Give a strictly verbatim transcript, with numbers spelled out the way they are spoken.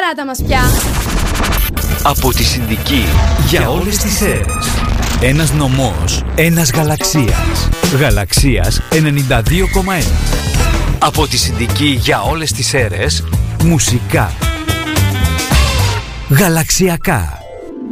κράτα μας πια. Από τη Συνδική για όλες τις αίρες. Ένας νομός, ένας γαλαξίας. Γαλαξίας ενενήντα δύο κόμμα ένα. Από τη Συνδική για όλες τις αίρες. Μουσικά. Γαλαξιακά.